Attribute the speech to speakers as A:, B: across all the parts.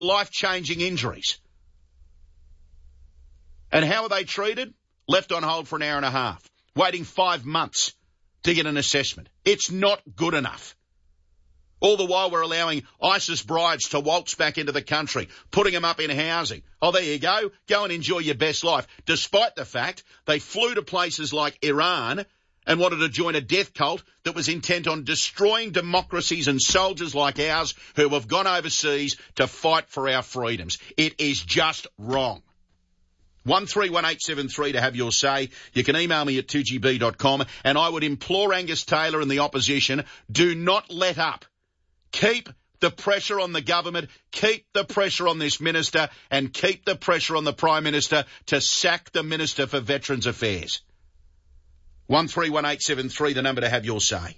A: life-changing injuries. And how are they treated? Left on hold for an hour and a half, waiting 5 months to get an assessment. It's not good enough. All the while we're allowing ISIS brides to waltz back into the country, putting them up in housing. Oh, there you go. Go and enjoy your best life. Despite the fact they flew to places like Iran and wanted to join a death cult that was intent on destroying democracies and soldiers like ours who have gone overseas to fight for our freedoms. It is just wrong. 131873 to have your say. You can email me at 2gb.com, and I would implore Angus Taylor and the opposition, do not let up. Keep the pressure on the government, keep the pressure on this minister, and keep the pressure on the Prime Minister to sack the Minister for Veterans Affairs. 131873, the number to have your say.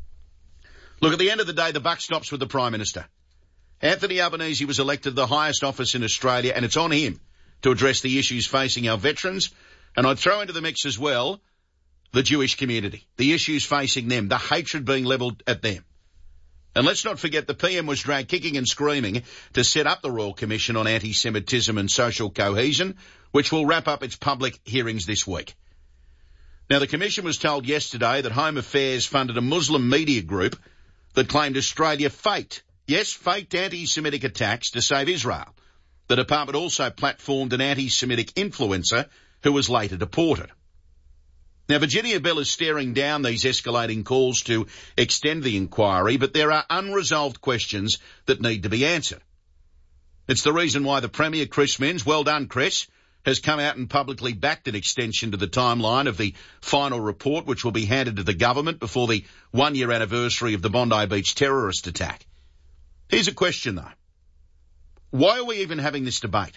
A: Look, at the end of the day, the buck stops with the Prime Minister. Anthony Albanese was elected the highest office in Australia, and it's on him to address the issues facing our veterans. And I'd throw into the mix as well the Jewish community, the issues facing them, the hatred being levelled at them. And let's not forget the PM was dragged kicking and screaming to set up the Royal Commission on Anti-Semitism and Social Cohesion, which will wrap up its public hearings this week. Now, the Commission was told yesterday that Home Affairs funded a Muslim media group that claimed Australia faked anti-Semitic attacks to save Israel. The department also platformed an anti-Semitic influencer who was later deported. Now, Virginia Bell is staring down these escalating calls to extend the inquiry, but there are unresolved questions that need to be answered. It's the reason why the Premier, Chris Minns, well done, Chris, has come out and publicly backed an extension to the timeline of the final report, which will be handed to the government before the 1-year anniversary of the Bondi Beach terrorist attack. Here's a question, though. Why are we even having this debate?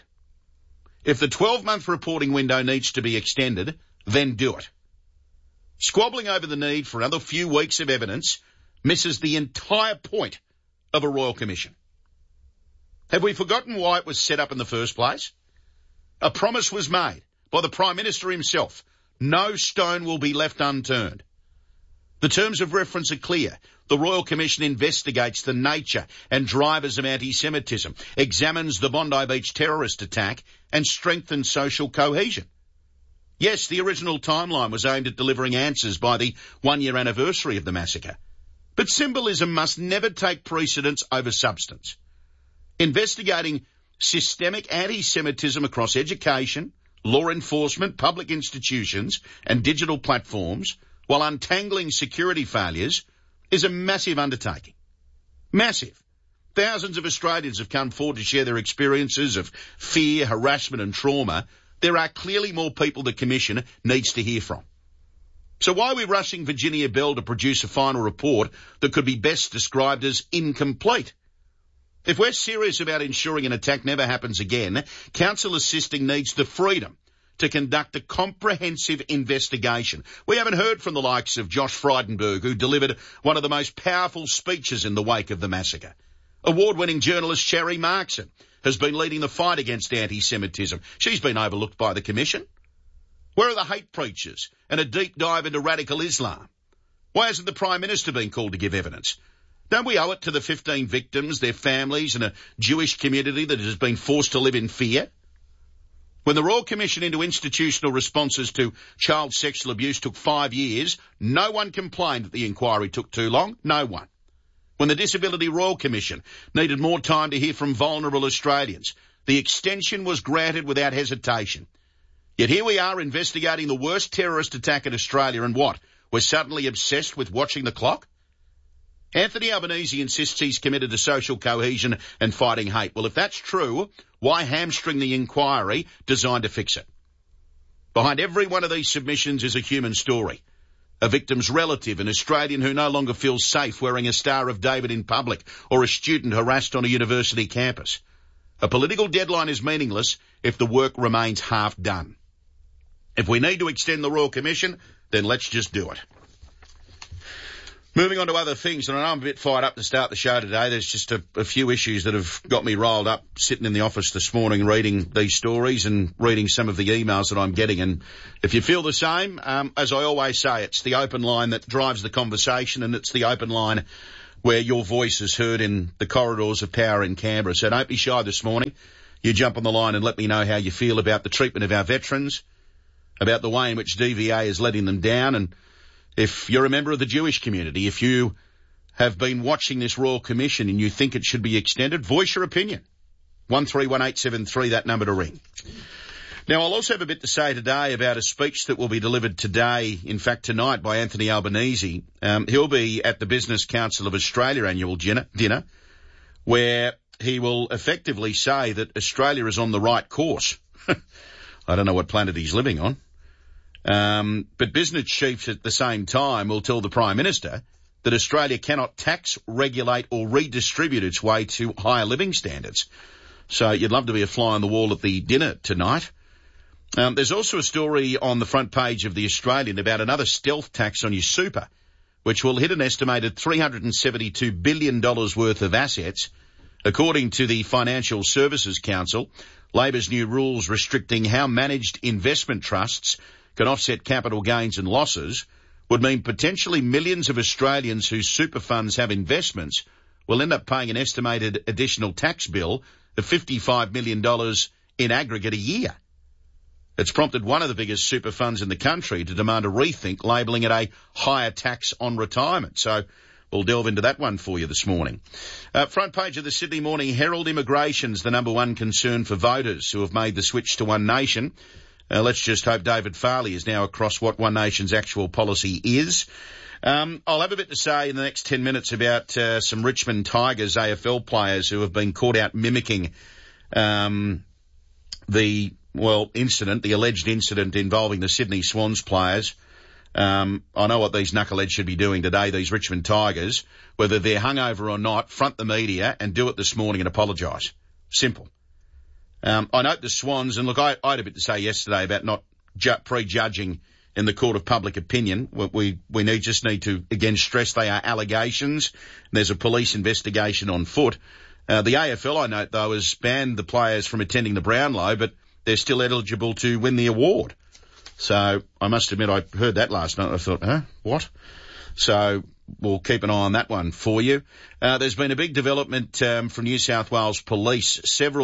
A: If the 12-month reporting window needs to be extended, then do it. Squabbling over the need for another few weeks of evidence misses the entire point of a Royal Commission. Have we forgotten why it was set up in the first place? A promise was made by the Prime Minister himself. No stone will be left unturned. The terms of reference are clear. The Royal Commission investigates the nature and drivers of anti-Semitism, examines the Bondi Beach terrorist attack, and strengthens social cohesion. Yes, the original timeline was aimed at delivering answers by the 1-year anniversary of the massacre. But symbolism must never take precedence over substance. Investigating systemic anti-Semitism across education, law enforcement, public institutions, and digital platforms, while untangling security failures, is a massive undertaking. Massive. Thousands of Australians have come forward to share their experiences of fear, harassment and trauma. There are clearly more people the Commission needs to hear from. So why are we rushing Virginia Bell to produce a final report that could be best described as incomplete? If we're serious about ensuring an attack never happens again, Council Assisting needs the freedom to conduct a comprehensive investigation. We haven't heard from the likes of Josh Frydenberg, who delivered one of the most powerful speeches in the wake of the massacre. Award-winning journalist Sherry Markson has been leading the fight against anti-Semitism. She's been overlooked by the Commission. Where are the hate preachers and a deep dive into radical Islam? Why hasn't the Prime Minister been called to give evidence? Don't we owe it to the 15 victims, their families and a Jewish community that has been forced to live in fear? When the Royal Commission into institutional responses to child sexual abuse took 5 years, no one complained that the inquiry took too long. No one. When the Disability Royal Commission needed more time to hear from vulnerable Australians, the extension was granted without hesitation. Yet here we are investigating the worst terrorist attack in Australia, and what? We're suddenly obsessed with watching the clock? Anthony Albanese insists he's committed to social cohesion and fighting hate. Well, if that's true, why hamstring the inquiry designed to fix it? Behind every one of these submissions is a human story. A victim's relative, an Australian who no longer feels safe wearing a Star of David in public, or a student harassed on a university campus. A political deadline is meaningless if the work remains half done. If we need to extend the Royal Commission, then let's just do it. Moving on to other things, and I know I'm a bit fired up to start the show today. There's just a few issues that have got me riled up sitting in the office this morning reading these stories and reading some of the emails that I'm getting. And if you feel the same, as I always say, it's the open line that drives the conversation, and it's the open line where your voice is heard in the corridors of power in Canberra. So don't be shy this morning. You jump on the line and let me know how you feel about the treatment of our veterans, about the way in which DVA is letting them down, and if you're a member of the Jewish community, if you have been watching this Royal Commission and you think it should be extended, voice your opinion. 131873, that number to ring. Now, I'll also have a bit to say today about a speech that will be delivered today, in fact tonight, by Anthony Albanese. He'll be at the Business Council of Australia annual dinner, where he will effectively say that Australia is on the right course. I don't know what planet he's living on. But business chiefs at the same time will tell the Prime Minister that Australia cannot tax, regulate or redistribute its way to higher living standards. So you'd love to be a fly on the wall at the dinner tonight. There's also a story on the front page of The Australian about another stealth tax on your super, which will hit an estimated $372 billion worth of assets. According to the Financial Services Council, Labor's new rules restricting how managed investment trusts can offset capital gains and losses would mean potentially millions of Australians whose super funds have investments will end up paying an estimated additional tax bill of $55 million in aggregate a year. It's prompted one of the biggest super funds in the country to demand a rethink, labelling it a higher tax on retirement. So we'll delve into that one for you this morning. Front page of the Sydney Morning Herald, immigration's the number one concern for voters who have made the switch to One Nation. Let's just hope David Farley is now across what One Nation's actual policy is. I'll have a bit to say in the next 10 minutes about some Richmond Tigers AFL players who have been caught out mimicking the alleged incident involving the Sydney Swans players. I know what these knuckleheads should be doing today, these Richmond Tigers, whether they're hungover or not, front the media and do it this morning and apologise. Simple. I note the Swans, and look, I had a bit to say yesterday about not prejudging in the court of public opinion. We just need to, again, stress they are allegations. There's a police investigation on foot. The AFL, I note, though, has banned the players from attending the Brownlow, but they're still eligible to win the award. So I must admit, I heard that last night. I thought, what? So we'll keep an eye on that one for you. There's been a big development from New South Wales Police.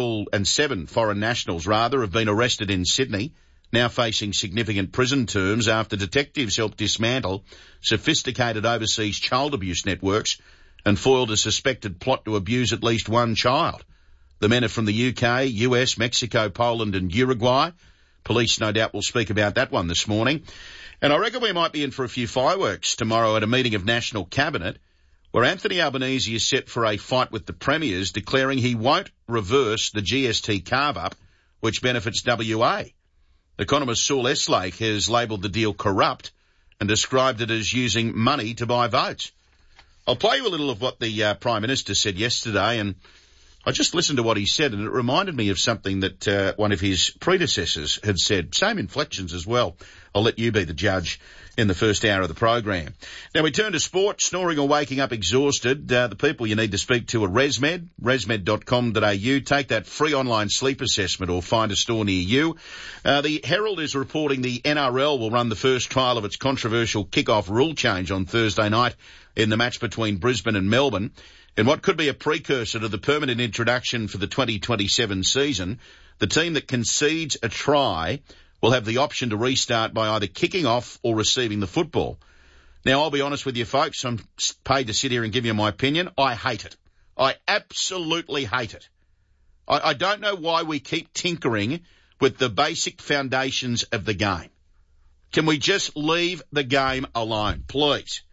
A: 7 foreign nationals, have been arrested in Sydney, now facing significant prison terms after detectives helped dismantle sophisticated overseas child abuse networks and foiled a suspected plot to abuse at least one child. The men are from the UK, US, Mexico, Poland and Uruguay. Police no doubt will speak about that one this morning. And I reckon we might be in for a few fireworks tomorrow at a meeting of National Cabinet where Anthony Albanese is set for a fight with the premiers, declaring he won't reverse the GST carve-up, which benefits WA. Economist Saul Eslake has labelled the deal corrupt and described it as using money to buy votes. I'll play you a little of what the Prime Minister said yesterday, and I just listened to what he said, and it reminded me of something that one of his predecessors had said. Same inflections as well. I'll let you be the judge in the first hour of the program. Now we turn to sport. Snoring or waking up exhausted. The people you need to speak to are ResMed, resmed.com.au. Take that free online sleep assessment or find a store near you. The Herald is reporting the NRL will run the first trial of its controversial kick-off rule change on Thursday night in the match between Brisbane and Melbourne. In what could be a precursor to the permanent introduction for the 2027 season, the team that concedes a try will have the option to restart by either kicking off or receiving the football. Now, I'll be honest with you folks, I'm paid to sit here and give you my opinion. I hate it. I absolutely hate it. I don't know why we keep tinkering with the basic foundations of the game. Can we just leave the game alone, please?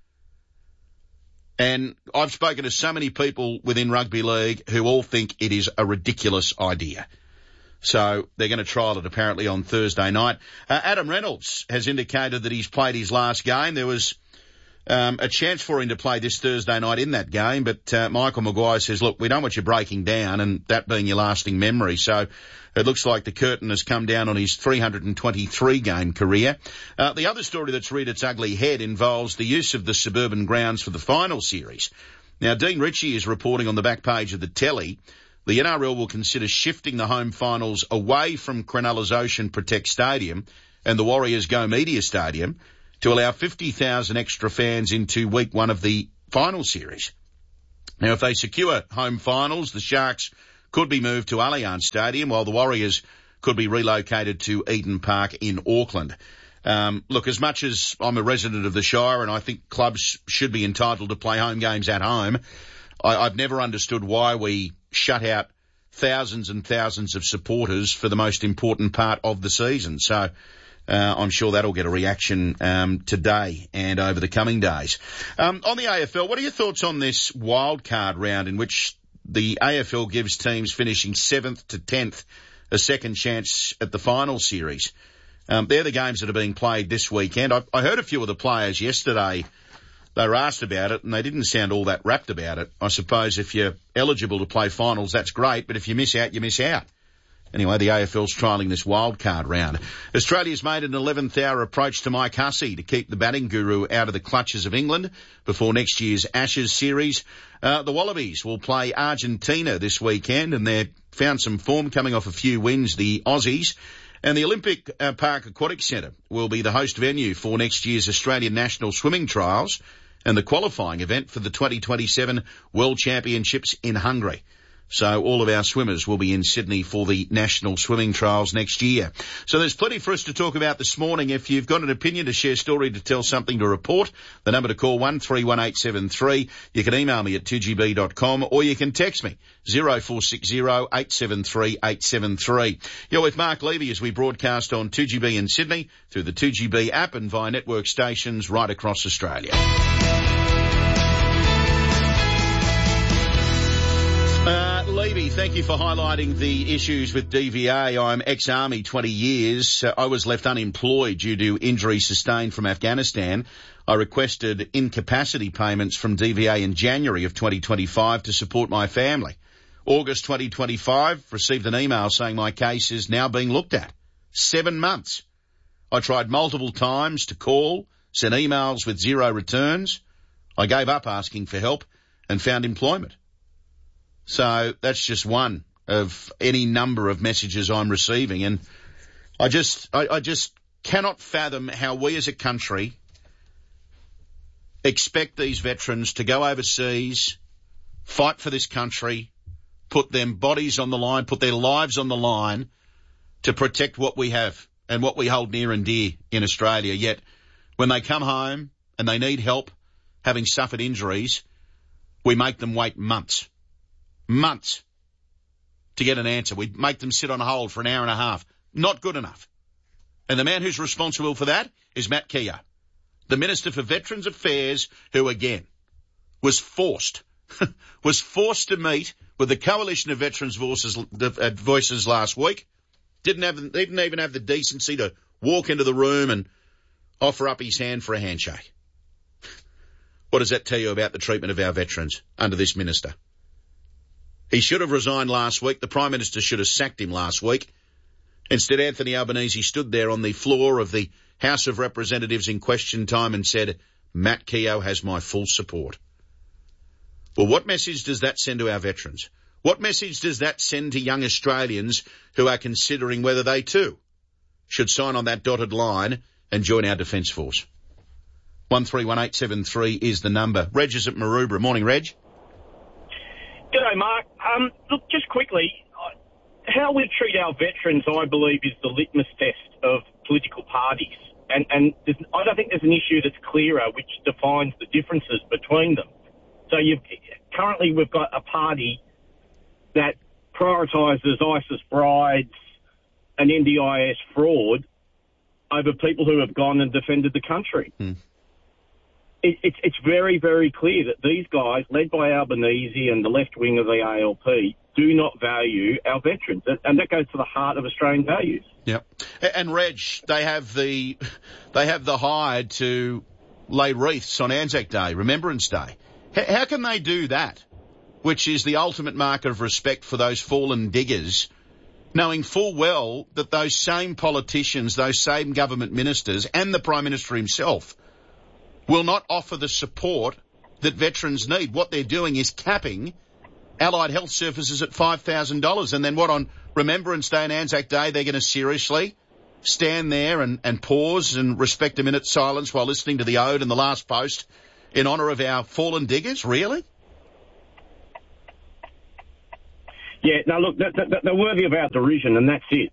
A: And I've spoken to so many people within rugby league who all think it is a ridiculous idea. So they're going to trial it apparently on Thursday night. Adam Reynolds has indicated that he's played his last game. There was a chance for him to play this Thursday night in that game, but Michael Maguire says, look, we don't want you breaking down and that being your lasting memory. So it looks like the curtain has come down on his 323-game career. The other story that's reared its ugly head involves the use of the suburban grounds for the final series. Now, Dean Ritchie is reporting on the back page of the Telly. The NRL will consider shifting the home finals away from Cronulla's Ocean Protect Stadium and the Warriors Go Media Stadium to allow 50,000 extra fans into week one of the final series. Now, if they secure home finals, the Sharks could be moved to Allianz Stadium, while the Warriors could be relocated to Eden Park in Auckland. Look, as much as I'm a resident of the Shire and I think clubs should be entitled to play home games at home, I've never understood why we shut out thousands and thousands of supporters for the most important part of the season. So I'm sure that'll get a reaction today and over the coming days. On the AFL, what are your thoughts on this wildcard round in which the AFL gives teams finishing 7th to 10th a second chance at the final series? They're the games that are being played this weekend. I heard a few of the players yesterday. They were asked about it and they didn't sound all that rapt about it. I suppose if you're eligible to play finals, that's great, but if you miss out, you miss out. Anyway, the AFL's trialling this wildcard round. Australia's made an 11th hour approach to Mike Hussey to keep the batting guru out of the clutches of England before next year's Ashes series. The Wallabies will play Argentina this weekend and they've found some form coming off a few wins, the Aussies. And the Olympic Park Aquatic Centre will be the host venue for next year's Australian National Swimming Trials and the qualifying event for the 2027 World Championships in Hungary. So all of our swimmers will be in Sydney for the National Swimming Trials next year. So there's plenty for us to talk about this morning. If you've got an opinion, to share, story, to tell, something to report, the number to call 131873. You can email me at 2gb.com or you can text me 0460 873 873. You're with Mark Levy as we broadcast on 2GB in Sydney through the 2GB app and via network stations right across Australia. Levy, thank you for highlighting the issues with DVA. I'm ex-Army 20 years. I was left unemployed due to injury sustained from Afghanistan. I requested incapacity payments from DVA in January of 2025 to support my family. August 2025, received an email saying my case is now being looked at. 7 months. I tried multiple times to call, sent emails with zero returns. I gave up asking for help and found employment. So that's just one of any number of messages I'm receiving. And I just cannot fathom how we as a country expect these veterans to go overseas, fight for this country, put their bodies on the line, put their lives on the line to protect what we have and what we hold near and dear in Australia. Yet when they come home and they need help, having suffered injuries, we make them wait months to get an answer. We make them sit on hold for an hour and a half. Not good enough. And the man who's responsible for that is Matt Keogh, the Minister for Veterans Affairs, who again was forced to meet with the Coalition of Veterans Voices last week. Didn't even have the decency to walk into the room and offer up his hand for a handshake. What does that tell you about the treatment of our veterans under this minister? He should have resigned last week. The Prime Minister should have sacked him last week. Instead, Anthony Albanese stood there on the floor of the House of Representatives in question time and said, Matt Keogh has my full support. Well, what message does that send to our veterans? What message does that send to young Australians who are considering whether they too should sign on that dotted line and join our Defence Force? 131873 is the number. Reg is at Maroubra. Morning, Reg.
B: G'day, Mark. Look, just quickly, how we treat our veterans, I believe, is the litmus test of political parties. And I don't think there's an issue that's clearer which defines the differences between them. So currently we've got a party that prioritises ISIS brides and NDIS fraud over people who have gone and defended the country. It's very, very clear that these guys, led by Albanese and the left wing of the ALP, do not value our veterans. And that goes to the heart of Australian values.
A: Yep. And Reg, they have the hide to lay wreaths on Anzac Day, Remembrance Day. How can they do that, which is the ultimate mark of respect for those fallen diggers, knowing full well that those same politicians, those same government ministers and the Prime Minister himself will not offer the support that veterans need? What they're doing is capping allied health services at $5,000. And then what, on Remembrance Day and Anzac Day, they're going to seriously stand there and pause and respect a minute's silence while listening to the ode and the last post in honour of our fallen diggers? Really?
B: Yeah, no, look, they're worthy of our derision, and that's it.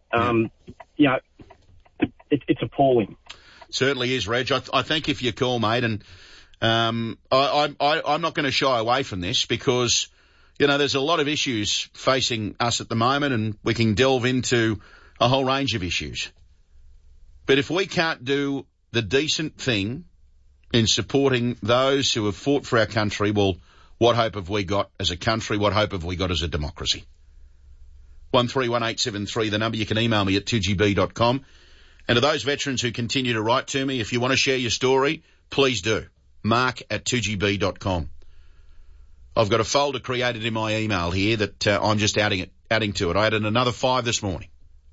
B: It's appalling.
A: Certainly is, Reg. I thank you for your call, mate, and I'm not going to shy away from this because, there's a lot of issues facing us at the moment, and we can delve into a whole range of issues. But if we can't do the decent thing in supporting those who have fought for our country, well, what hope have we got as a country? What hope have we got as a democracy? 131873, the number. You can email me at 2gb.com. And to those veterans who continue to write to me, if you want to share your story, please do. Mark at 2gb.com. I've got a folder created in my email here that I'm just adding to it. I added another 5 this morning.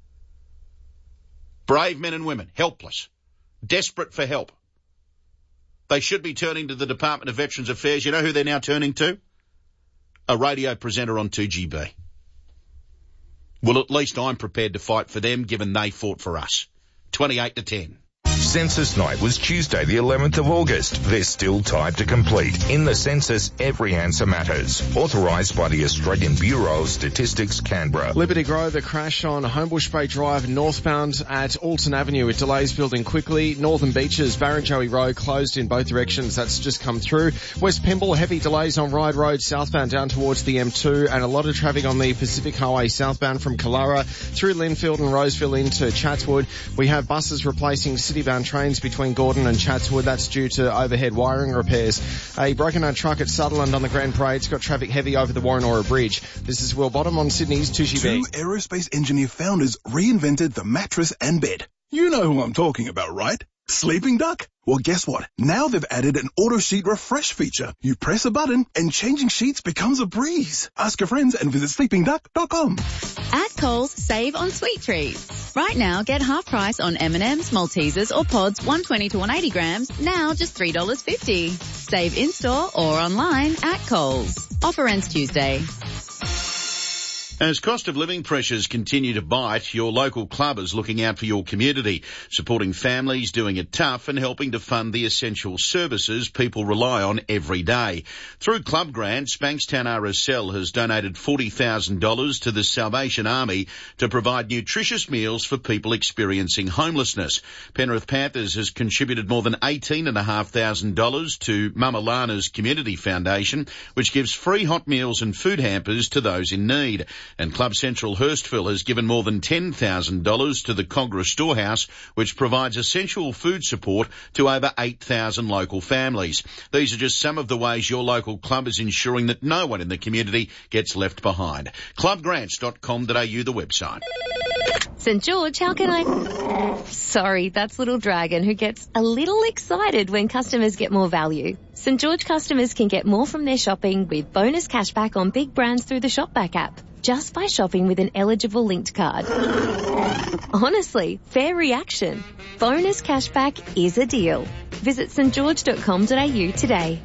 A: Brave men and women, helpless, desperate for help. They should be turning to the Department of Veterans Affairs. You know who they're now turning to? A radio presenter on 2GB. Well, at least I'm prepared to fight for them, given they fought for us. 28-10.
C: Census night was Tuesday, the 11th of August. There's still time to complete. In the census, every answer matters. Authorised by the Australian Bureau of Statistics, Canberra.
D: Liberty Grove, a crash on Homebush Bay Drive northbound at Alton Avenue with delays building quickly. Northern Beaches, Barrenjoey Road closed in both directions. That's just come through. West Pymble, heavy delays on Ryde Road southbound down towards the M2, and a lot of traffic on the Pacific Highway southbound from Killara through Linfield and Roseville into Chatswood. We have buses replacing city-bound trains between Gordon and Chatswood. That's due to overhead wiring repairs. A broken-down truck at Sutherland on the Grand Parade's got traffic heavy over the Warrenora Bridge. This is Will Bottom on Sydney's 2GB.
E: Two aerospace engineer founders reinvented the mattress and bed. You know who I'm talking about, right? Sleeping Duck? Well, guess what? Now they've added an auto sheet refresh feature. You press a button and changing sheets becomes a breeze. Ask your friends and visit sleepingduck.com.
F: At Coles, save on sweet treats. Right now, get half price on M&M's, Maltesers or Pods 120 to 180 grams, now just $3.50. Save in-store or online at Coles. Offer ends Tuesday.
A: As cost of living pressures continue to bite, your local club is looking out for your community, supporting families, doing it tough and helping to fund the essential services people rely on every day. Through club grants, Bankstown RSL has donated $40,000 to the Salvation Army to provide nutritious meals for people experiencing homelessness. Penrith Panthers has contributed more than $18,500 to Mama Lana's Community Foundation, which gives free hot meals and food hampers to those in need. And Club Central Hurstville has given more than $10,000 to the Congress Storehouse, which provides essential food support to over 8,000 local families. These are just some of the ways your local club is ensuring that no one in the community gets left behind. Clubgrants.com.au, the website.
G: St George, how can I... Sorry, that's Little Dragon, who gets a little excited when customers get more value. St George customers can get more from their shopping with bonus cashback on big brands through the Shopback app, just by shopping with an eligible linked card. Honestly, fair reaction. Bonus cashback is a deal. Visit stgeorge.com.au today.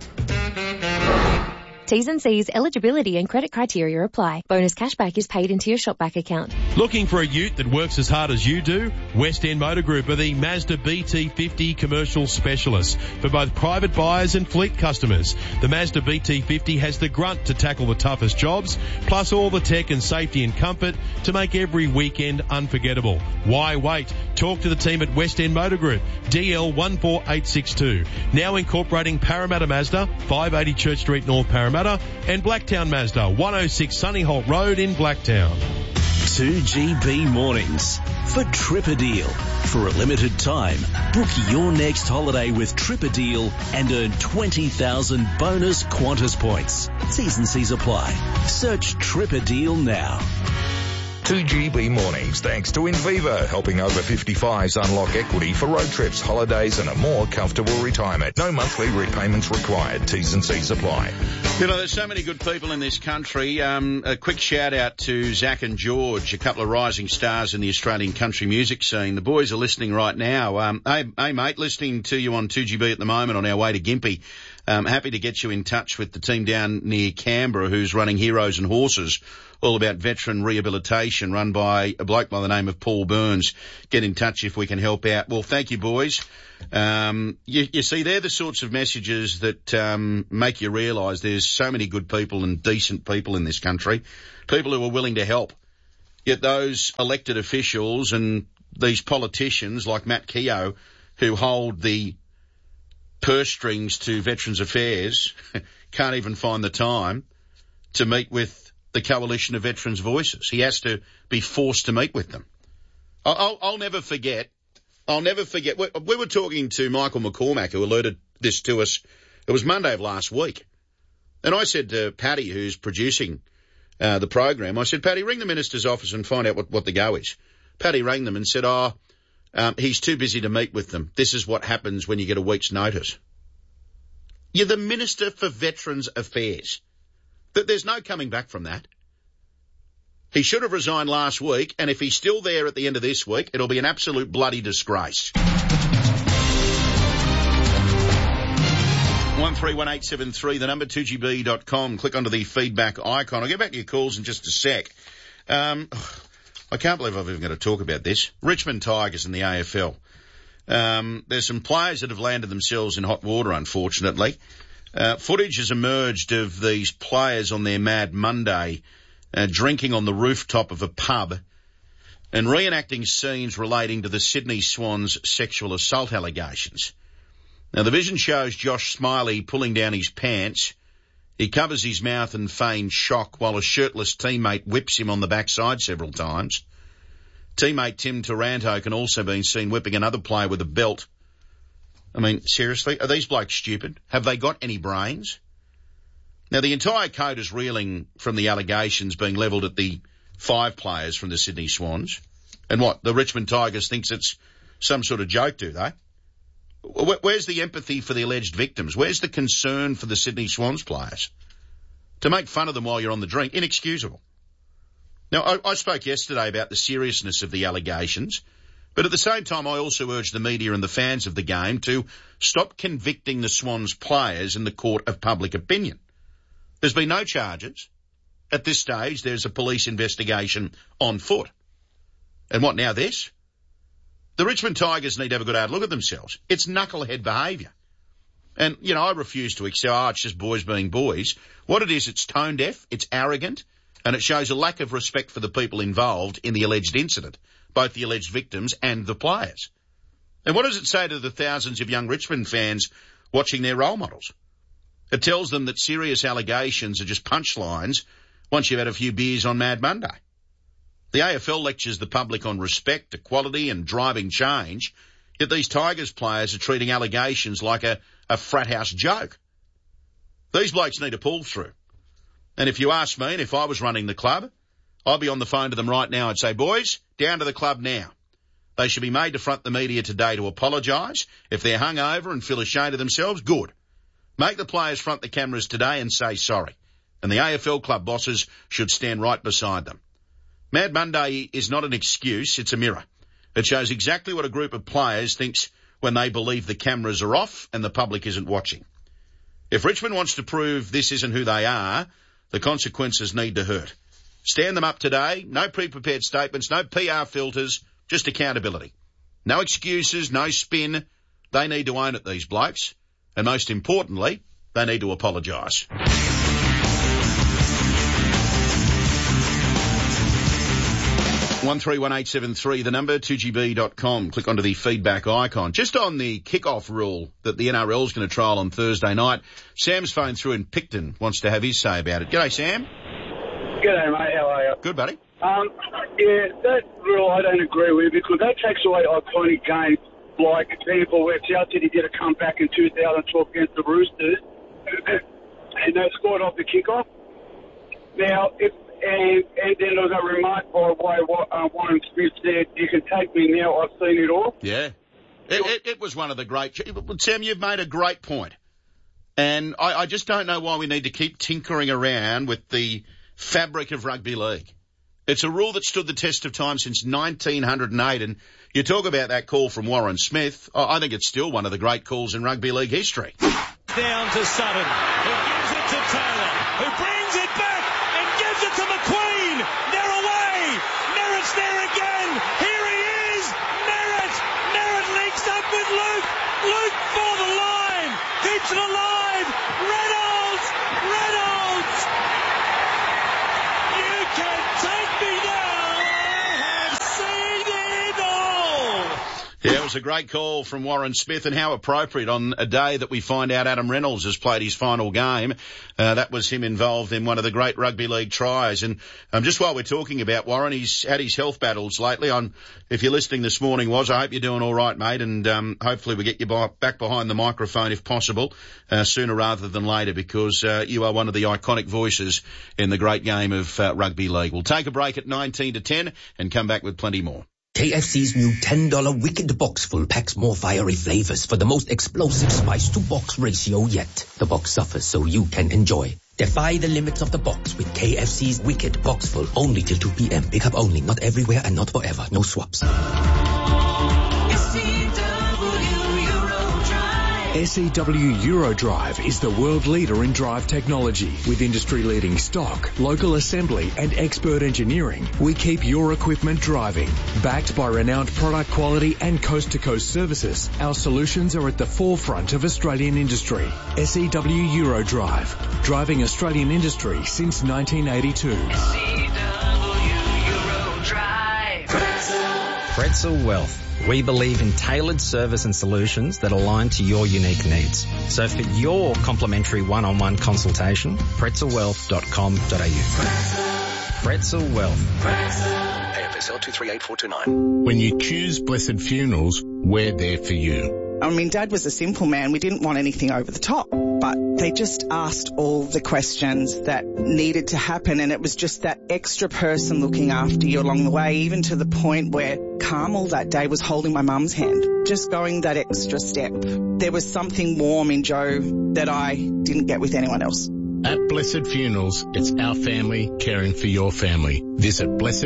G: T's and C's, eligibility and credit criteria apply. Bonus cashback is paid into your Shopback account.
H: Looking for a ute that works as hard as you do? West End Motor Group are the Mazda BT50 commercial specialists for both private buyers and fleet customers. The Mazda BT50 has the grunt to tackle the toughest jobs, plus all the tech and safety and comfort to make every weekend unforgettable. Why wait? Talk to the team at West End Motor Group, DL 14862. Now incorporating Parramatta Mazda, 580 Church Street, North Parramatta, and Blacktown Mazda, 106 Sunny Holt Road in Blacktown.
I: 2GB Mornings for Tripper Deal. For a limited time, book your next holiday with Tripper Deal and earn 20,000 bonus Qantas points. T's and C's apply. Search Tripper Deal now.
C: 2GB Mornings, thanks to Inviva, helping over 55s unlock equity for road trips, holidays and a more comfortable retirement. No monthly repayments required. T's and C's apply.
A: You know, there's so many good people in this country. A quick shout out to Zach and George, a couple of rising stars in the Australian country music scene. The boys are listening right now. Hey mate, listening to you on 2GB at the moment on our way to Gympie. Happy to get you in touch with the team down near Canberra who's running Heroes and Horses, all about veteran rehabilitation, run by a bloke by the name of Paul Burns. Get in touch if we can help out. Well, thank you, boys. You see, they're the sorts of messages that make you realise there's so many good people and decent people in this country, people who are willing to help. Yet those elected officials and these politicians like Matt Keogh, who hold the purse strings to Veterans Affairs, can't even find the time to meet with the Coalition of Veterans Voices. He has to be forced to meet with them. I'll never forget. We were talking to Michael McCormack, who alerted this to us. It was Monday of last week. And I said to Paddy, who's producing the program, I said, Paddy, ring the minister's office and find out what the go is. Paddy rang them and said, he's too busy to meet with them. This is what happens when you get a week's notice. You're the Minister for Veterans Affairs. There's no coming back from that. He should have resigned last week, and if he's still there at the end of this week, it'll be an absolute bloody disgrace. 131873, the number 2GB.com. Click onto the feedback icon. I'll get back to your calls in just a sec. I can't believe I've even got to talk about this. Richmond Tigers in the AFL. There's some players that have landed themselves in hot water, unfortunately. Footage has emerged of these players on their Mad Monday drinking on the rooftop of a pub and reenacting scenes relating to the Sydney Swans sexual assault allegations. Now, the vision shows Josh Smiley pulling down his pants. He covers his mouth and feigns shock while a shirtless teammate whips him on the backside several times. Teammate Tim Taranto can also be seen whipping another player with a belt. I mean, seriously, are these blokes stupid? Have they got any brains? Now, the entire code is reeling from the allegations being levelled at the 5 players from the Sydney Swans. And what, the Richmond Tigers thinks it's some sort of joke, do they? Where's the empathy for the alleged victims? Where's the concern for the Sydney Swans players? To make fun of them while you're on the drink, inexcusable. Now, I spoke yesterday about the seriousness of the allegations, but at the same time I also urged the media and the fans of the game to stop convicting the Swans players in the court of public opinion. There's been no charges. At this stage, there's a police investigation on foot. And what now, this? The Richmond Tigers need to have a good hard look at themselves. It's knucklehead behaviour. And, you know, I refuse to accept, it's just boys being boys. What it is, it's tone deaf, it's arrogant, and it shows a lack of respect for the people involved in the alleged incident, both the alleged victims and the players. And what does it say to the thousands of young Richmond fans watching their role models? It tells them that serious allegations are just punchlines once you've had a few beers on Mad Monday. The AFL lectures the public on respect, equality and driving change, yet these Tigers players are treating allegations like a frat house joke. These blokes need to pull through. And if you ask me, and if I was running the club, I'd be on the phone to them right now and say, boys, down to the club now. They should be made to front the media today to apologise. If they're hungover and feel ashamed of themselves, good. Make the players front the cameras today and say sorry. And the AFL club bosses should stand right beside them. Mad Monday is not an excuse, it's a mirror. It shows exactly what a group of players thinks when they believe the cameras are off and the public isn't watching. If Richmond wants to prove this isn't who they are, the consequences need to hurt. Stand them up today, no pre-prepared statements, no PR filters, just accountability. No excuses, no spin. They need to own it, these blokes. And most importantly, they need to apologise. 131873, the number, 2GB.com. Click onto the feedback icon. Just on the kick-off rule that the NRL is going to trial on Thursday night, Sam's phoned through in Picton, wants to have his say about it. G'day, Sam.
J: G'day, mate. How are you?
A: Good, buddy.
J: Yeah, that rule I don't agree with because that takes away iconic games like example where South City did a comeback in 2012 against the Roosters and they scored off the kickoff. Now, and then there was a remark by Warren Smith said, you can take me now, I've seen it all.
A: Yeah. It was one of the great... Sam, you've made a great point. And I just don't know why we need to keep tinkering around with the fabric of rugby league. It's a rule that stood the test of time since 1908, and you talk about that call from Warren Smith. I think it's still one of the great calls in rugby league history.
K: down to Sutton, who gives it to Taylor, who brings it back and gives it to McQueen. They're away. Merritt's there again. Here he is. Merritt links up with Luke. Luke for the line. Keeps it alive. Reynolds. You can take me now. I have seen it all.
A: Yeah, it was a great call from Warren Smith, and how appropriate on a day that we find out Adam Reynolds has played his final game. That was him involved in one of the great rugby league tries. And just while we're talking about Warren, he's had his health battles lately. If you're listening this morning, I hope you're doing all right, mate, and hopefully we get you back behind the microphone if possible, sooner rather than later, because you are one of the iconic voices in the great game of rugby league. We'll take a break at 19 to 10 and come back with plenty more.
L: KFC's new $10 Wicked Box Full packs more fiery flavors for the most explosive spice-to-box ratio yet. The box suffers so you can enjoy. Defy the limits of the box with KFC's Wicked Box Full. Only till 2 p.m. Pick up only. Not everywhere and not forever. No swaps.
M: SEW Eurodrive is the world leader in drive technology. With industry-leading stock, local assembly and expert engineering, we keep your equipment driving. Backed by renowned product quality and coast-to-coast services, our solutions are at the forefront of Australian industry. SEW Eurodrive, driving Australian industry since 1982.
N: Pretzel Wealth. We believe in tailored service and solutions that align to your unique needs. So for your complimentary one-on-one consultation, pretzelwealth.com.au. Pretzel Wealth.
O: AFSL 238429. When you choose Blessed Funerals, we're there for you.
P: I mean, Dad was a simple man. We didn't want anything over the top, but they just asked all the questions that needed to happen, and it was just that extra person looking after you along the way, even to the point where Carmel that day was holding my mum's hand, just going that extra step. There was something warm in Joe that I didn't get with anyone else.
O: At Blessed Funerals, it's our family caring for your family. Visit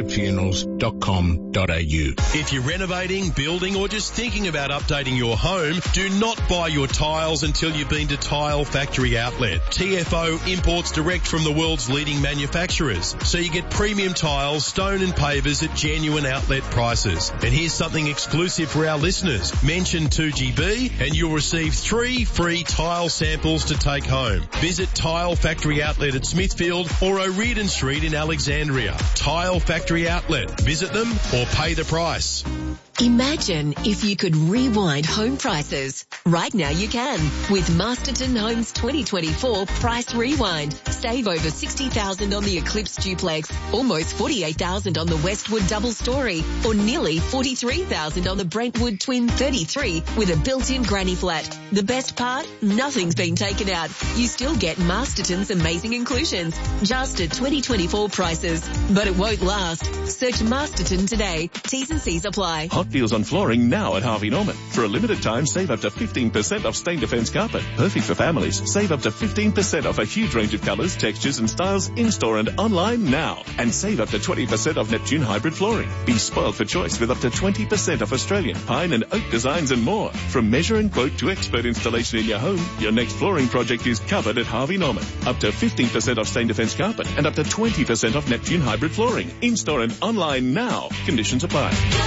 O: blessedfunerals.com.au.
H: If you're renovating, building, or just thinking about updating your home, do not buy your tiles until you've been to Tile Factory Outlet. TFO imports direct from the world's leading manufacturers, so you get premium tiles, stone and pavers at genuine outlet prices. And here's something exclusive for our listeners. Mention 2GB and you'll receive 3 free tile samples to take home. Visit Tile Factory Outlet at Smithfield or O'Riordan Street in Alexandria. Tile Factory Outlet. Visit them or pay the price.
Q: Imagine if you could rewind home prices. Right now you can with Masterton Homes 2024 Price Rewind. Save over $60,000 on the Eclipse Duplex, almost $48,000 on the Westwood Double Story, or nearly $43,000 on the Brentwood Twin 33 with a built-in granny flat. The best part? Nothing's been taken out. You still get Masterton's amazing inclusions, just at 2024 prices. But it won't last. Search Masterton today. T's and C's apply.
R: Hot deals on flooring now at Harvey Norman. For a limited time, save up to 15% off Stain Defence carpet. Perfect for families. Save up to 15% off a huge range of colours, textures and styles in-store and online now. And save up to 20% off Neptune hybrid flooring. Be spoiled for choice with up to 20% off Australian, pine and oak designs and more. From measure and quote to expert installation in your home, your next flooring project is covered at Harvey Norman. Up to 15% off Stain Defence carpet and up to 20% off Neptune hybrid flooring. In-store and online now. Conditions apply.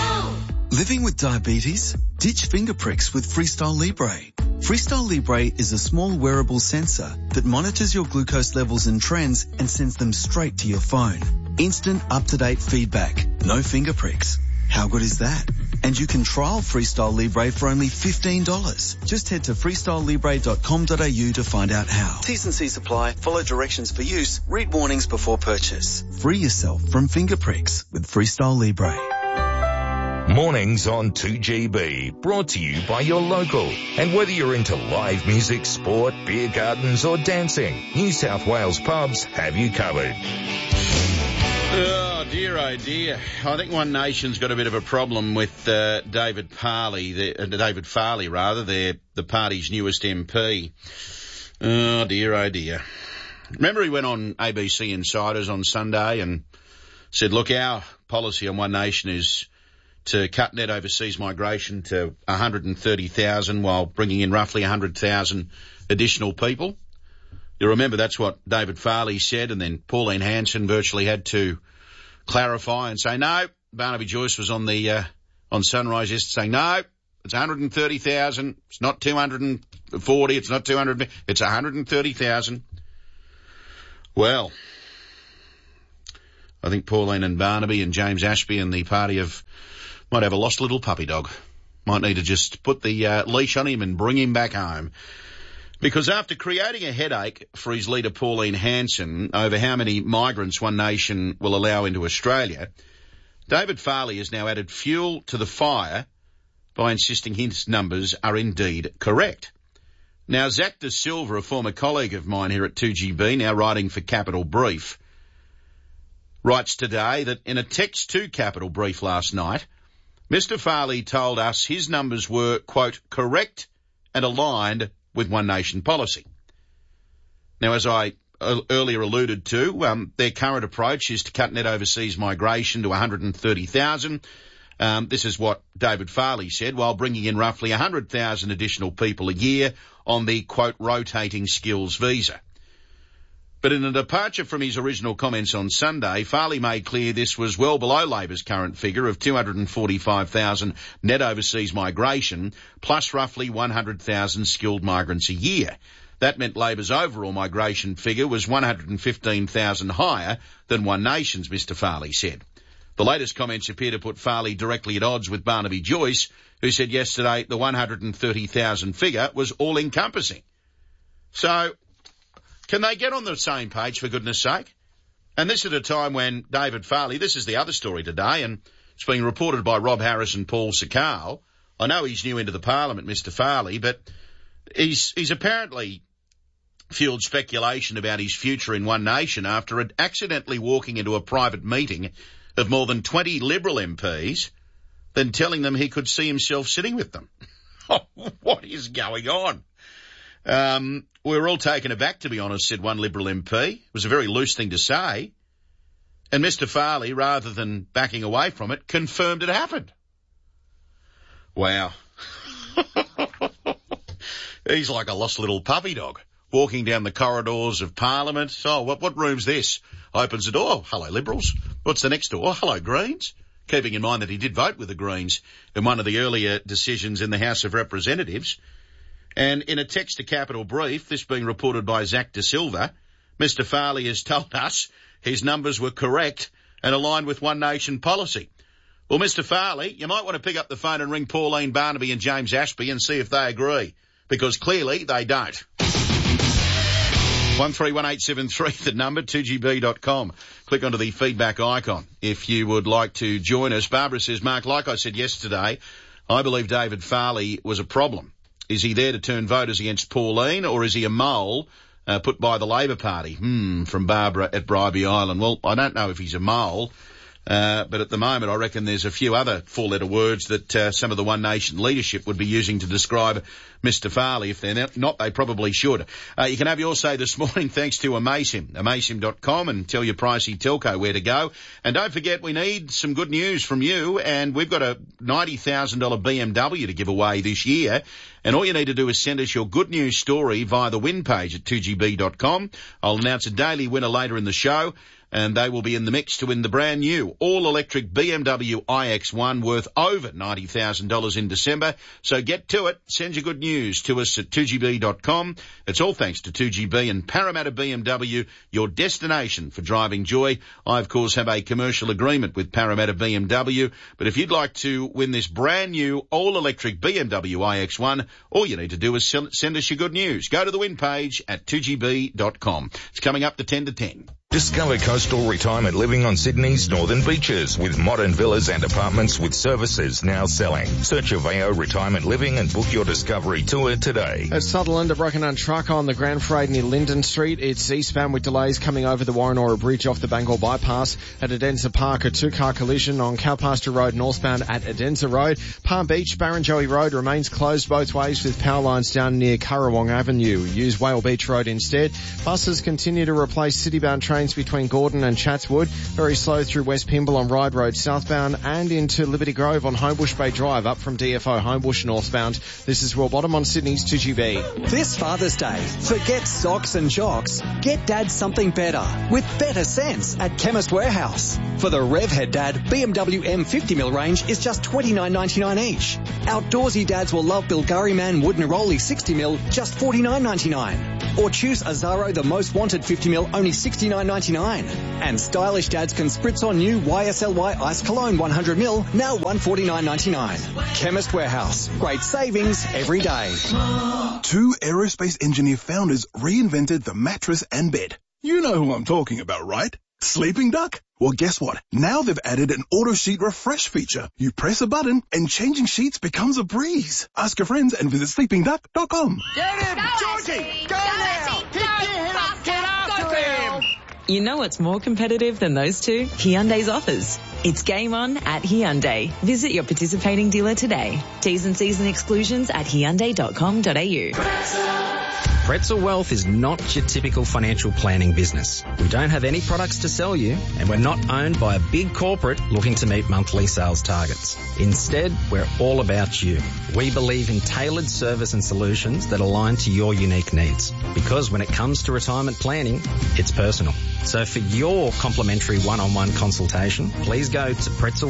S: Living with diabetes? Ditch finger pricks with Freestyle Libre. Freestyle Libre is a small wearable sensor that monitors your glucose levels and trends and sends them straight to your phone. Instant, up-to-date feedback. No finger pricks. How good is that? And you can trial Freestyle Libre for only $15. Just head to freestylelibre.com.au to find out how. T's and C's apply. Follow directions for use. Read warnings before purchase. Free yourself from finger pricks with Freestyle Libre.
C: Mornings on 2GB, brought to you by your local. And whether you're into live music, sport, beer gardens or dancing, New South Wales pubs have you covered.
A: Oh dear, I think One Nation's got a bit of a problem with David Farley, the party's newest MP. Oh dear. Remember he went on ABC Insiders on Sunday and said, look, our policy on One Nation is to cut net overseas migration to 130,000 while bringing in roughly 100,000 additional people. You remember that's what David Farley said, and then Pauline Hanson virtually had to clarify and say, no. Barnaby Joyce was on Sunrise yesterday saying, no, it's 130,000. It's not 240. It's not 200. It's 130,000. Well, I think Pauline and Barnaby and James Ashby and the party might have a lost little puppy dog. Might need to just put the leash on him and bring him back home. Because after creating a headache for his leader Pauline Hanson over how many migrants One Nation will allow into Australia, David Farley has now added fuel to the fire by insisting his numbers are indeed correct. Now, Zach De Silva, a former colleague of mine here at 2GB, now writing for Capital Brief, writes today that in a text to Capital Brief last night, Mr. Farley told us his numbers were, quote, correct and aligned with One Nation policy. Now, as I earlier alluded to, their current approach is to cut net overseas migration to 130,000. This is what David Farley said, while bringing in roughly 100,000 additional people a year on the, quote, rotating skills visa. But in a departure from his original comments on Sunday, Farley made clear this was well below Labor's current figure of 245,000 net overseas migration, plus roughly 100,000 skilled migrants a year. That meant Labor's overall migration figure was 115,000 higher than One Nation's, Mr. Farley said. The latest comments appear to put Farley directly at odds with Barnaby Joyce, who said yesterday the 130,000 figure was all-encompassing. So, can they get on the same page, for goodness sake? And this at a time when David Farley, this is the other story today, and it's being reported by Rob Harris and Paul Sakal. I know he's new into the Parliament, Mr. Farley, but he's apparently fueled speculation about his future in One Nation after accidentally walking into a private meeting of more than 20 Liberal MPs, then telling them he could see himself sitting with them. What is going on? We were all taken aback, to be honest, said one Liberal MP. It was a very loose thing to say. And Mr. Farley, rather than backing away from it, confirmed it happened. Wow. He's like a lost little puppy dog, walking down the corridors of Parliament. Oh, what room's this? Opens the door. Oh, hello, Liberals. What's the next door? Oh, hello, Greens. Keeping in mind that he did vote with the Greens in one of the earlier decisions in the House of Representatives. And in a text to Capital Brief, this being reported by Zach De Silva, Mr. Farley has told us his numbers were correct and aligned with One Nation policy. Well, Mr. Farley, you might want to pick up the phone and ring Pauline Barnaby and James Ashby and see if they agree, because clearly they don't. 131873, the number, 2gb.com. Click onto the feedback icon if you would like to join us. Barbara says, Mark, like I said yesterday, I believe David Farley was a problem. Is he there to turn voters against Pauline, or is he a mole put by the Labor Party? From Barbara at Bribey Island. Well, I don't know if he's a mole, but at the moment I reckon there's a few other four-letter words that some of the One Nation leadership would be using to describe Mr. Farley. If they're not, they probably should. You can have your say this morning thanks to Amasim, amasim.com, and tell your pricey telco where to go. And don't forget, we need some good news from you, and we've got a $90,000 BMW to give away this year. And all you need to do is send us your good news story via the win page at 2gb.com. I'll announce a daily winner later in the show, and they will be in the mix to win the brand new all-electric BMW iX1 worth over $90,000 in December. So get to it. Send your good news to us at 2gb.com. It's all thanks to 2GB and Parramatta BMW, your destination for driving joy. I, of course, have a commercial agreement with Parramatta BMW, but if you'd like to win this brand new all-electric BMW iX1, all you need to do is send us your good news. Go to the win page at 2gb.com. It's coming up to 10 to 10.
C: Discover coastal retirement living on Sydney's northern beaches with modern villas and apartments with services now selling. Search Aveo Retirement Living and book your discovery tour today.
D: At Sutherland, a broken-down truck on the Grand Parade near Linden Street. It's eastbound with delays coming over the Warrenora Bridge off the Bangor Bypass. At Adenza Park, a two-car collision on Cowpasture Road northbound at Adenza Road. Palm Beach, Barrenjoey Road remains closed both ways with power lines down near Currawong Avenue. Use Whale Beach Road instead. Buses continue to replace city-bound trains trains between Gordon and Chatswood. Very slow through West Pymble on Ryde Road southbound and into Liberty Grove on Homebush Bay Drive up from DFO Homebush northbound. This is Will Bottom on Sydney's 2GB.
T: This Father's Day, forget socks and jocks. Get Dad something better with better sense at Chemist Warehouse. For the Revhead Dad, BMW M50mm range is just $29.99 each. Outdoorsy dads will love Bilgari Man Wood Neroli 60mm, just $49.99. Or choose Azaro the Most Wanted 50mm, only $69.99. And stylish dads can spritz on new YSLY Ice Cologne 100ml, now $149.99. Chemist Warehouse. Great savings every day.
E: 2 aerospace engineer founders reinvented the mattress and bed. You know who I'm talking about, right? Sleeping Duck? Well, guess what? Now they've added an auto sheet refresh feature. You press a button and changing sheets becomes a breeze. Ask your friends and visit sleepingduck.com.
K: Get him! Georgie! Go now! Get after him!
U: You know what's more competitive than those two? Hyundai's offers. It's game on at Hyundai. Visit your participating dealer today. T's and C's and exclusions at Hyundai.com.au.
N: Pretzel Wealth is not your typical financial planning business. We don't have any products to sell you, and we're not owned by a big corporate looking to meet monthly sales targets. Instead, we're all about you. We believe in tailored service and solutions that align to your unique needs. Because when it comes to retirement planning, it's personal. So for your complimentary one-on-one consultation, please go to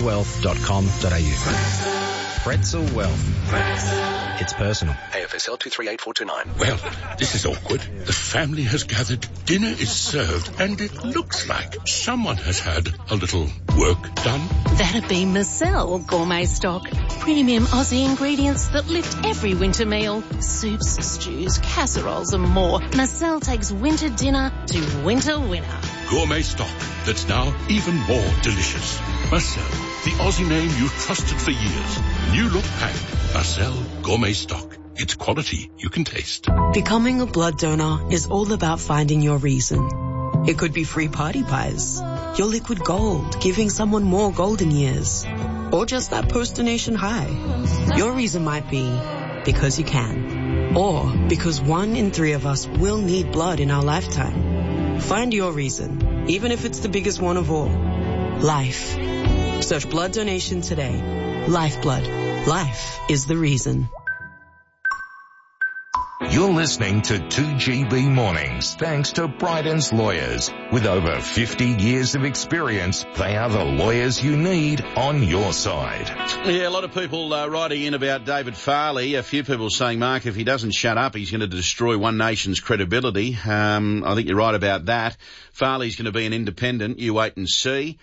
N: pretzelwealth.com.au. Pretzel Wealth. It's personal.
V: AFSL 238429.
O: Well, this is awkward. The family has gathered, dinner is served, and it looks like someone has had a little work done.
W: That'd be Marcel Gourmet Stock. Premium Aussie ingredients that lift every winter meal. Soups, stews, casseroles and more. Marcel takes winter dinner to winter winner.
O: Gourmet stock that's now even more delicious. Marcel, the Aussie name you've trusted for years. New look packed. Marcel Gourmet Stock. It's quality you can taste.
X: Becoming a blood donor is all about finding your reason. It could be free party pies, your liquid gold, giving someone more golden years, or just that post-donation high. Your reason might be because you can, or because 1 in 3 of us will need blood in our lifetime. Find your reason, even if it's the biggest one of all. Life. Search blood donation today. Lifeblood. Life is the reason.
C: You're listening to 2GB Mornings, thanks to Bryden's Lawyers. With over 50 years of experience, they are the lawyers you need on your side.
A: Yeah, a lot of people writing in about David Farley. A few people saying, Mark, if he doesn't shut up, he's going to destroy One Nation's credibility. I think you're right about that. Farley's going to be an independent. You wait and see.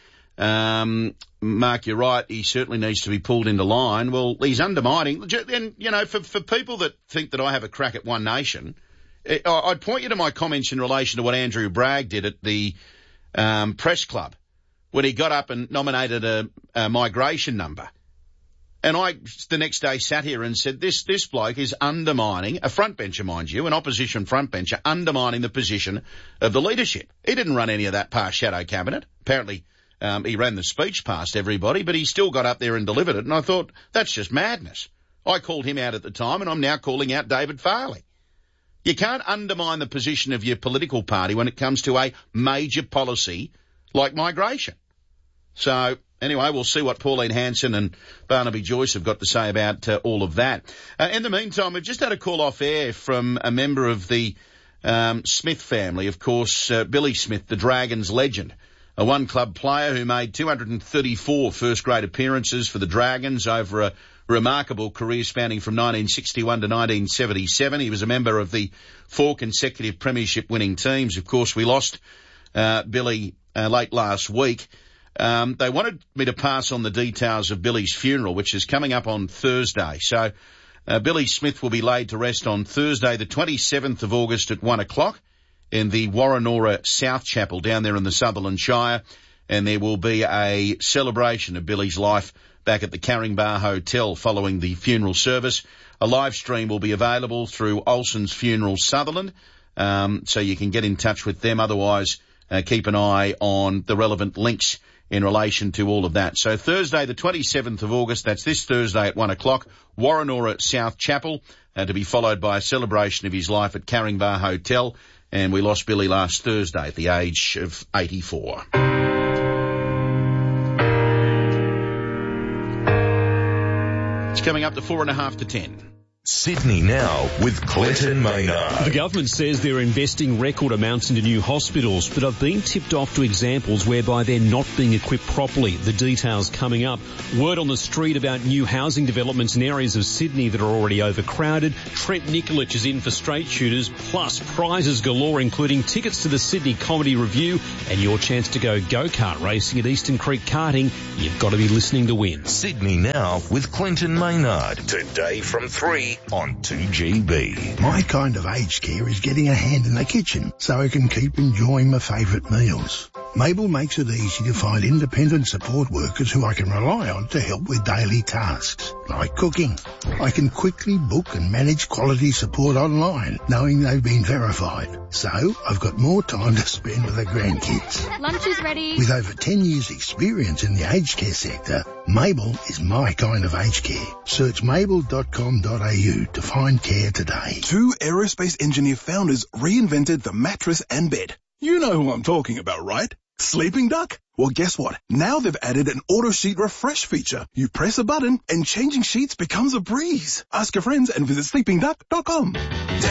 A: Mark, you're right. He certainly needs to be pulled into line. Well, he's undermining. And, you know, for people that think that I have a crack at One Nation, I'd point you to my comments in relation to what Andrew Bragg did at the press club when he got up and nominated a migration number. And I, the next day, sat here and said, this bloke is undermining, a frontbencher, mind you, an opposition frontbencher, undermining the position of the leadership. He didn't run any of that past shadow cabinet. Apparently, he ran the speech past everybody, but he still got up there and delivered it. And I thought, that's just madness. I called him out at the time, and I'm now calling out David Farley. You can't undermine the position of your political party when it comes to a major policy like migration. So, anyway, we'll see what Pauline Hanson and Barnaby Joyce have got to say about all of that. In the meantime, we've just had a call off air from a member of the Smith family, of course, Billy Smith, the Dragons legend. A one-club player who made 234 first-grade appearances for the Dragons over a remarkable career spanning from 1961 to 1977. He was a member of the 4 consecutive premiership-winning teams. Of course, we lost Billy late last week. They wanted me to pass on the details of Billy's funeral, which is coming up on Thursday. So Billy Smith will be laid to rest on Thursday, the 27th of August at 1 o'clock. In the Warranora South Chapel down there in the Sutherland Shire, and there will be a celebration of Billy's life back at the Caringbah Hotel following the funeral service. A live stream will be available through Olsen's Funeral Sutherland, so you can get in touch with them. Otherwise, keep an eye on the relevant links in relation to all of that. So Thursday, the 27th of August, that's this Thursday at 1 o'clock, Warranora South Chapel, to be followed by a celebration of his life at Caringbah Hotel. And we lost Billy last Thursday at the age of 84. It's coming up to 4.5 to 10.
C: Sydney Now with Clinton Maynard.
B: The government says they're investing record amounts into new hospitals, but I've been tipped off to examples whereby they're not being equipped properly. The details coming up. Word on the street about new housing developments in areas of Sydney that are already overcrowded. Trent Nikolic is in for Straight Shooters, plus prizes galore, including tickets to the Sydney Comedy Review and your chance to go go-kart racing at Eastern Creek Karting. You've got to be listening to win.
C: Sydney Now with Clinton Maynard. Today from 3 on 2GB.
F: My kind of aged care is getting a hand in the kitchen so I can keep enjoying my favourite meals. Mabel makes it easy to find independent support workers who I can rely on to help with daily tasks, like cooking. I can quickly book and manage quality support online, knowing they've been verified. So I've got more time to spend with the grandkids.
G: Lunch is ready.
F: With over 10 years experience in the aged care sector, Mabel is my kind of aged care. Search mabel.com.au to find care today.
E: 2 aerospace engineer founders reinvented the mattress and bed. You know who I'm talking about, right? Sleeping Duck? Well, guess what? Now they've added an auto sheet refresh feature. You press a button and changing sheets becomes a breeze. Ask your friends and visit sleepingduck.com.